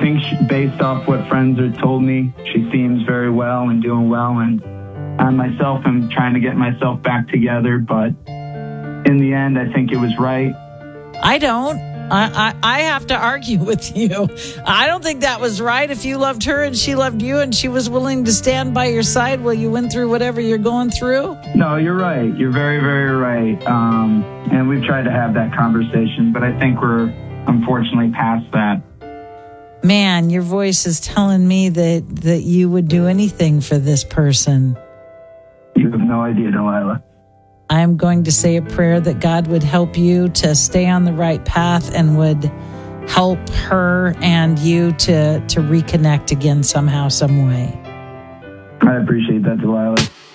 think based off what friends have told me, she seems very well and doing well. And I myself am trying to get myself back together. But in the end, I think it was right. I don't. I have to argue with you. I don't think that was right. If you loved her and she loved you and she was willing to stand by your side while you went through whatever you're going through. No, you're right. You're very, very right. And we've tried to have that conversation, but I think we're unfortunately past that. Man, your voice is telling me that you would do anything for this person. You have no idea, Delilah. I'm going to say a prayer that God would help you to stay on the right path and would help her and you to reconnect again somehow, some way. I appreciate that, Delilah.